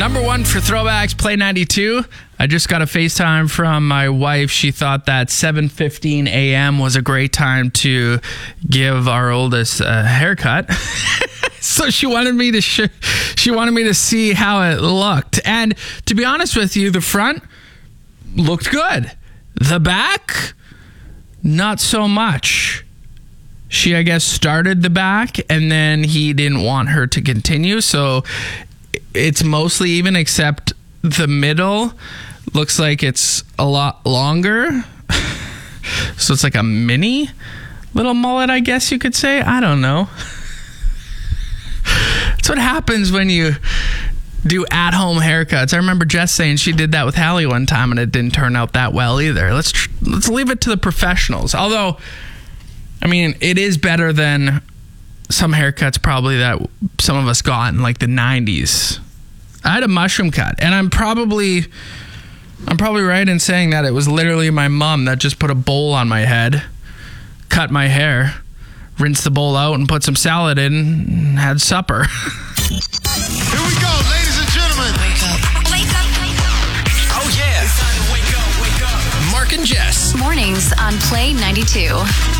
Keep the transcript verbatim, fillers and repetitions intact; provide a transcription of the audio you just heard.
Number one for throwbacks, Play ninety-two. I just got a FaceTime from my wife. She thought that seven fifteen a.m. was a great time to give our oldest a haircut. So she wanted me to sh- she wanted me to see how it looked. And to be honest with you, the front looked good. The back, not so much. She, I guess, started the back, and then he didn't want her to continue. So it's mostly even, except the middle looks like it's a lot longer. So it's like a mini little mullet, I guess you could say. I don't know. That's what happens when you do at-home haircuts. I remember Jess saying she did that with Hallie one time, and it didn't turn out that well either. Let's tr- let's leave it to the professionals. Although, I mean, it is better than some haircuts probably that some of us got in like the nineties. I had a mushroom cut, and I'm probably I'm probably right in saying that it was literally my mom that just put a bowl on my head, cut my hair, rinsed the bowl out, and put some salad in, and had supper. Here we go, ladies and gentlemen. Wake up. Wake up. Oh, yeah. It's time to wake up, wake up. Mark and Jess. Mornings on Play ninety-two.